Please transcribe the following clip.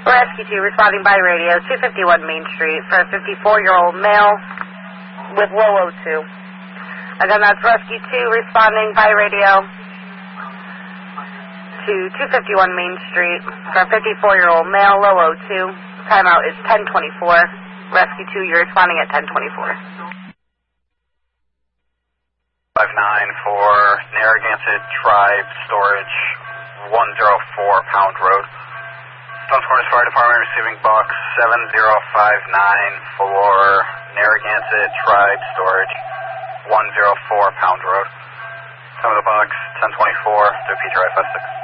Rescue 2 responding by radio, 251 Main Street for a 54-year-old male with low O2. Again, that's Rescue 2 responding by radio to 251 Main Street for a 54-year-old male, low O2. Timeout is 10:24. Rescue 2, you're responding at 10:24. 59 for Narragansett Tribe Storage, 104 Pound Road. Stone Corners Fire Department receiving box 7059 for Narragansett Tribe Storage, 104 Pound Road. Some of the box 1024 to PTRI 56.